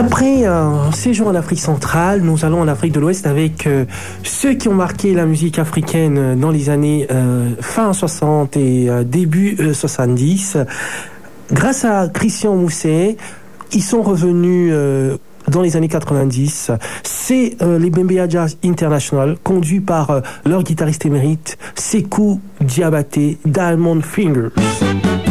Après un séjour en Afrique centrale, nous allons en Afrique de l'Ouest avec ceux qui ont marqué la musique africaine dans les années fin 60 et début 70. Grâce à Christian Mousset, ils sont revenus dans les années 90. C'est les Bembeya Jazz International, conduits par leur guitariste émérite, Sékou Diabaté, Diamond Fingers.